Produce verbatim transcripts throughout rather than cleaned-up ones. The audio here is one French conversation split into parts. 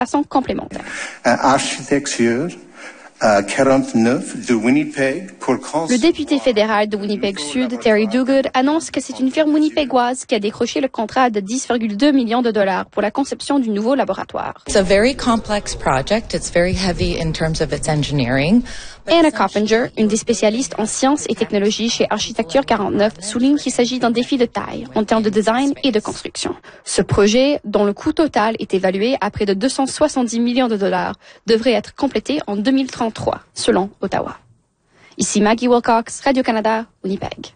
façon complémentaire. Architecture euh, quarante-neuf de Winnipeg pour Le député fédéral de Winnipeg Sud, Terry Duguid, annonce que c'est une firme winnipégoise qui a décroché le contrat de dix virgule deux millions de dollars pour la conception du nouveau laboratoire. It's a very complex project. It's very heavy in terms of its engineering. Anna Coppinger, une des spécialistes en sciences et technologies chez Architecture quarante-neuf, souligne qu'il s'agit d'un défi de taille en termes de design et de construction. Ce projet, dont le coût total est évalué à près de deux cent soixante-dix millions de dollars, devrait être complété en deux mille trente-trois, selon Ottawa. Ici Maggie Wilcox, Radio-Canada, Winnipeg.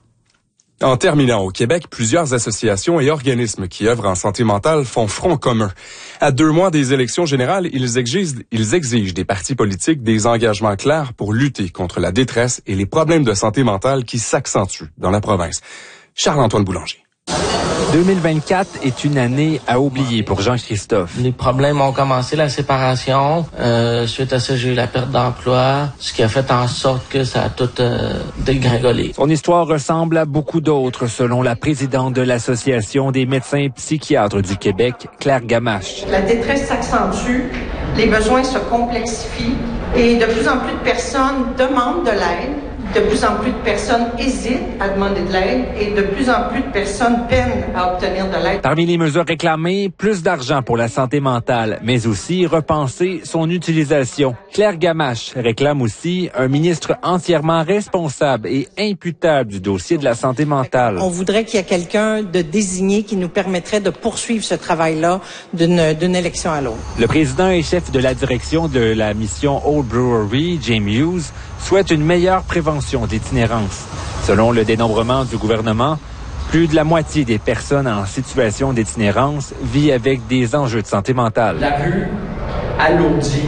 En terminant, au Québec, plusieurs associations et organismes qui œuvrent en santé mentale font front commun. À deux mois des élections générales, ils exigent, ils exigent des partis politiques des engagements clairs pour lutter contre la détresse et les problèmes de santé mentale qui s'accentuent dans la province. Charles-Antoine Boulanger. deux mille vingt-quatre est une année à oublier pour Jean-Christophe. Les problèmes ont commencé, la séparation. Euh, suite à ça, j'ai eu la perte d'emploi, ce qui a fait en sorte que ça a tout euh, dégringolé. Son histoire ressemble à beaucoup d'autres, selon la présidente de l'Association des médecins psychiatres du Québec, Claire Gamache. La détresse s'accentue, les besoins se complexifient et de plus en plus de personnes demandent de l'aide. De plus en plus de personnes hésitent à demander de l'aide et de plus en plus de personnes peinent à obtenir de l'aide. Parmi les mesures réclamées, plus d'argent pour la santé mentale, mais aussi repenser son utilisation. Claire Gamache réclame aussi un ministre entièrement responsable et imputable du dossier de la santé mentale. On voudrait qu'il y ait quelqu'un de désigné qui nous permettrait de poursuivre ce travail-là d'une, d'une élection à l'autre. Le président et chef de la direction de la mission Old Brewery, James Hughes, souhaite une meilleure prévention d'itinérance. Selon le dénombrement du gouvernement, plus de la moitié des personnes en situation d'itinérance vit avec des enjeux de santé mentale. La rue alourdit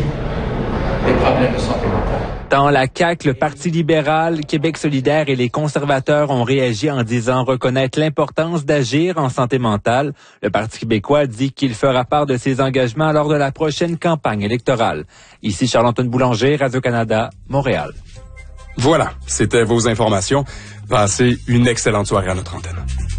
les problèmes de santé mentale. Dans la C A Q, le Parti libéral, Québec solidaire et les conservateurs ont réagi en disant reconnaître l'importance d'agir en santé mentale. Le Parti québécois dit qu'il fera part de ses engagements lors de la prochaine campagne électorale. Ici Charles-Antoine Boulanger, Radio-Canada, Montréal. Voilà, c'était vos informations. Passez une excellente soirée à notre antenne.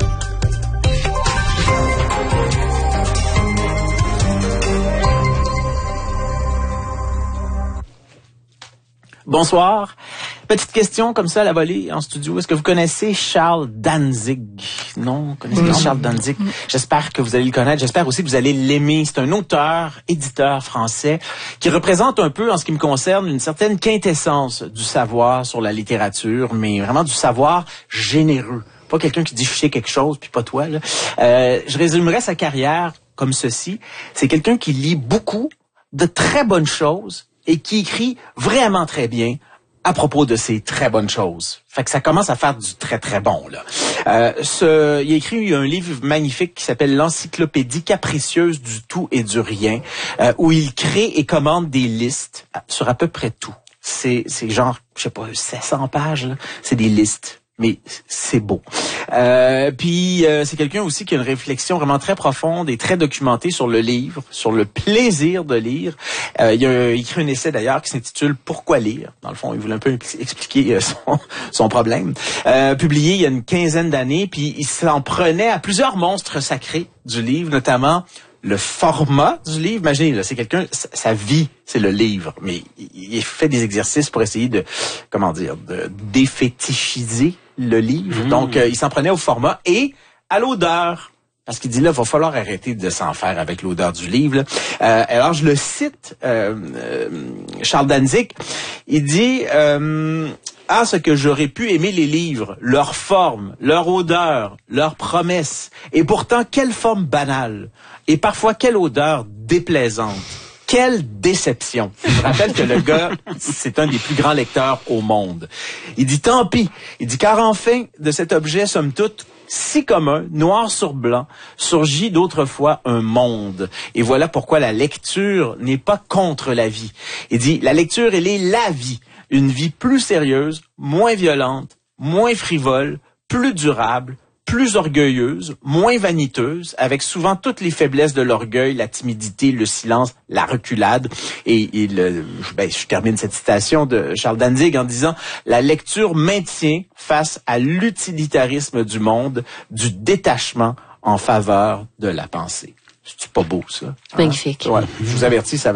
Bonsoir. Petite question comme ça à la volée en studio. Est-ce que vous connaissez Charles Danzig? Non, vous connaissez pas Charles Danzig? J'espère que vous allez le connaître. J'espère aussi que vous allez l'aimer. C'est un auteur, éditeur français qui représente un peu, en ce qui me concerne, une certaine quintessence du savoir sur la littérature, mais vraiment du savoir généreux. Pas quelqu'un qui dit je sais quelque chose, puis pas toi, là. Euh, je résumerais sa carrière comme ceci. C'est quelqu'un qui lit beaucoup de très bonnes choses et qui écrit vraiment très bien à propos de ces très bonnes choses. Fait que ça commence à faire du très très bon, là. Euh, ce, il a écrit un livre magnifique qui s'appelle l'Encyclopédie capricieuse du tout et du rien, euh, où il crée et commande des listes sur à peu près tout. C'est, c'est genre, je sais pas, sept cents pages, là. C'est des listes. Mais c'est beau. Euh, puis euh, c'est quelqu'un aussi qui a une réflexion vraiment très profonde et très documentée sur le livre, sur le plaisir de lire. Euh, il a écrit un essai d'ailleurs qui s'intitule « Pourquoi lire ?» Dans le fond, il voulait un peu expliquer son, son problème. Euh, publié il y a une quinzaine d'années, puis il s'en prenait à plusieurs monstres sacrés du livre, notamment le format du livre. Imaginez, là, c'est quelqu'un, sa vie, c'est le livre, mais il fait des exercices pour essayer de, comment dire, de défétichiser le livre. Mmh. Donc, euh, il s'en prenait au format et à l'odeur. Parce qu'il dit là, il va falloir arrêter de s'en faire avec l'odeur du livre. Là. Euh, alors, je le cite, euh, euh, Charles Danzig, il dit euh, « Ah, ce que j'aurais pu aimer les livres, leur forme, leur odeur, leurs promesses. Et pourtant, quelle forme banale. Et parfois, quelle odeur déplaisante. Quelle déception. » Je rappelle que le gars, c'est un des plus grands lecteurs au monde. Il dit « Tant pis. » Il dit « Car enfin, de cet objet, somme toute, si commun, noir sur blanc, surgit d'autrefois un monde. Et voilà pourquoi la lecture n'est pas contre la vie. » Il dit « La lecture, elle est la vie. Une vie plus sérieuse, moins violente, moins frivole, plus durable, plus orgueilleuse, moins vaniteuse, avec souvent toutes les faiblesses de l'orgueil, la timidité, le silence, la reculade. » Et il, ben, je termine cette citation de Charles Danzig en disant « La lecture maintient face à l'utilitarisme du monde, du détachement en faveur de la pensée. » C'est pas beau, ça? Magnifique. Hein? Ouais, je vous avertis, ça va